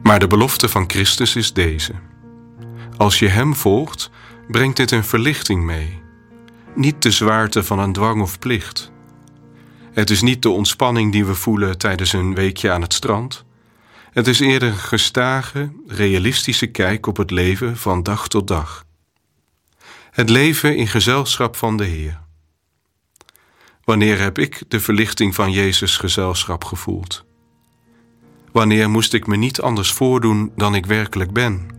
Maar de belofte van Christus is deze. Als je Hem volgt, brengt dit een verlichting mee. Niet de zwaarte van een dwang of plicht. Het is niet de ontspanning die we voelen tijdens een weekje aan het strand. Het is eerder een gestage, realistische kijk op het leven van dag tot dag. Het leven in gezelschap van de Heer. Wanneer heb ik de verlichting van Jezus' gezelschap gevoeld? Wanneer moest ik me niet anders voordoen dan ik werkelijk ben?